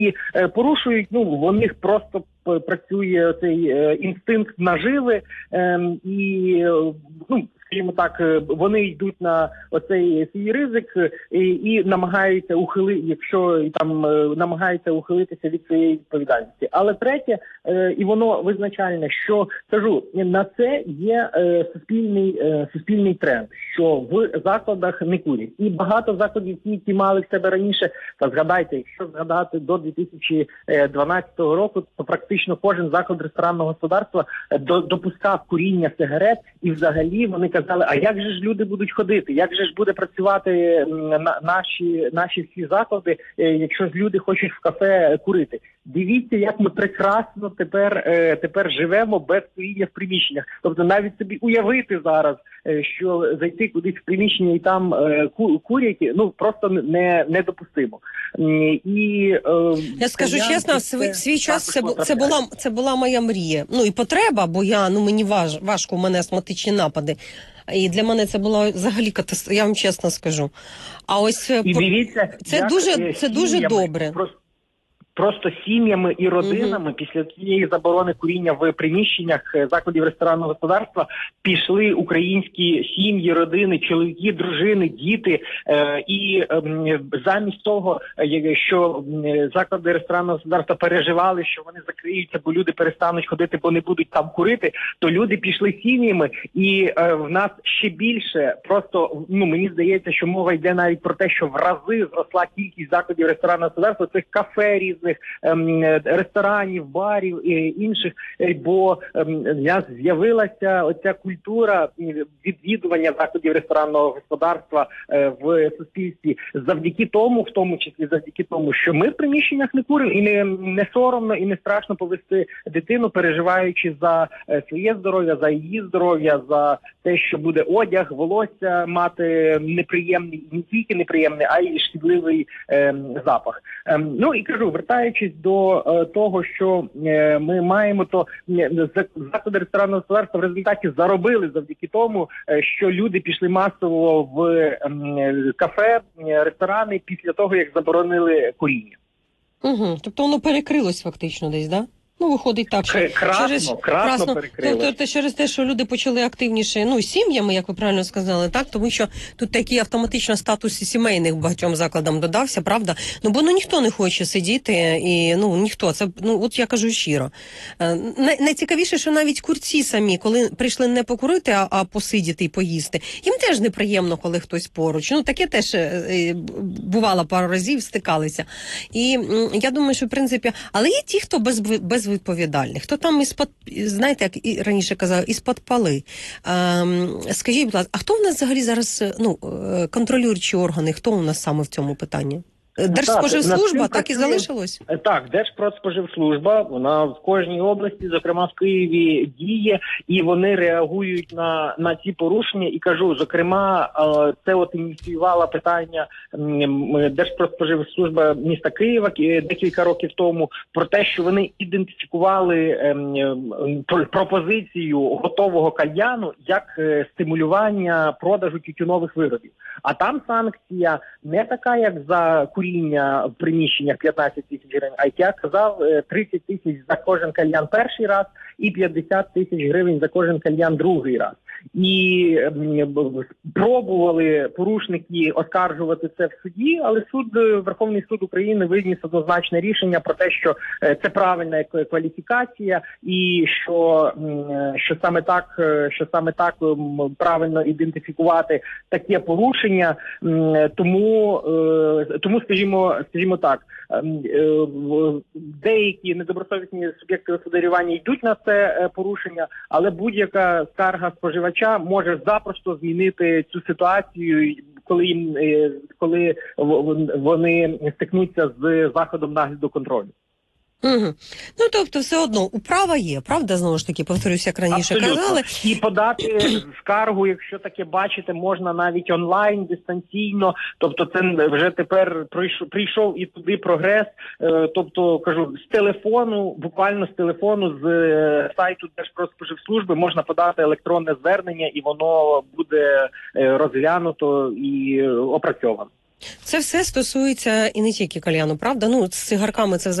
і порушують, у них просто працює цей інстинкт наживи, і, скажімо так, вони йдуть на оцей свій ризик і намагаються намагаються ухилитися від своєї відповідальності. Але третє, і воно визначальне, що, кажу, на це є суспільний тренд, що в закладах не курять. І багато закладів, які мали в себе раніше, та згадайте, якщо згадати до 2012 року, то практично кожен заклад ресторанного господарства допускав куріння сигарет, і взагалі вони казали, а як же ж люди будуть ходити, як же ж буде працювати наші всі заклади, якщо ж люди хочуть в кафе курити. Дивіться, як ми прекрасно тепер живемо без куріння в приміщеннях. Тобто навіть собі уявити зараз, що зайти кудись в приміщення і там курять, просто недопустимо. Я скажу чесно, свій час це була моя мрія. І потреба, бо мені важко, у мене астматичні напади. І для мене це було взагалі катастрофа, я вам чесно скажу. А ось дивіться, це дуже добре. Просто сім'ями і родинами після цієї заборони куріння в приміщеннях закладів ресторанного господарства пішли українські сім'ї, родини, чоловіки, дружини, діти. І замість того, що заклади ресторанного господарства переживали, що вони закриються, бо люди перестануть ходити, бо не будуть там курити, то люди пішли сім'ями, і в нас ще більше просто, мені здається, що мова йде навіть про те, що в рази зросла кількість закладів ресторанного господарства, цих кафе різних, ресторанів, барів і інших, бо з'явилася оця культура відвідування закладів ресторанного господарства в суспільстві завдяки тому, в тому числі завдяки тому, що ми в приміщеннях не куримо, і не соромно, і не страшно повести дитину, переживаючи за своє здоров'я, за її здоров'я, за те, що буде одяг, волосся мати неприємний, не тільки неприємний, а й шкідливий запах. І кажу, вертаючись до того, що ми маємо, то заклади ресторанного господарства в результаті заробили завдяки тому, що люди пішли масово в кафе, ресторани після того, як заборонили куріння. Тобто воно перекрилось фактично десь, да? Виходить так, що красно перекрилось. Через те, що люди почали активніше, сім'ями, як ви правильно сказали, так, тому що тут такий автоматично статус сімейних багатьом закладам додався, правда? Бо ніхто не хоче сидіти, і ніхто, це, от я кажу щиро. Найцікавіше, що навіть курці самі, коли прийшли не покурити, а посидіти і поїсти, їм теж неприємно, коли хтось поруч. Таке теж бувало пару разів, стикалися. І я думаю, що в принципі, але є ті, хто безвідповідальних. Хто там знаєте, як і раніше казав, із-під поли. Скажіть, будь ласка, а хто в нас взагалі зараз, контролюючі органи, хто у нас саме в цьому питанні? Держспоживслужба так і залишилось? Так, Держпродспоживслужба, вона в кожній області, зокрема в Києві, діє, і вони реагують на ці порушення. І кажу, зокрема, це ініціювала питання Держпродспоживслужба міста Києва декілька років тому про те, що вони ідентифікували пропозицію готового кальяну як стимулювання продажу тютюнових виробів. А там санкція не така, як за куріння в приміщеннях 15 тисяч гривень, а як я казав, 30 тисяч за кожен кальян перший раз і 50 тисяч гривень за кожен кальян другий раз. І пробували порушники оскаржувати це в суді, але Верховний суд України виніс однозначне рішення про те, що це правильна кваліфікація і що саме так правильно ідентифікувати таке порушення. Тому скажімо так, деякі недобросовісні суб'єкти господарювання йдуть на це порушення, але будь-яка скарга споживача може запросто змінити цю ситуацію, коли вони стикнуться з заходом нагляду контролю. Тобто все одно управа є, правда, знову ж таки, повторюся, як раніше казали. І подати скаргу, якщо таке бачите, можна навіть онлайн, дистанційно, тобто це вже тепер прийшов і туди прогрес, тобто, кажу, з телефону, буквально з телефону, з сайту Держпродспоживслужби можна подати електронне звернення, і воно буде розглянуто і опрацьовано. Це все стосується і не тільки кальяну, правда? Ну, з цигарками це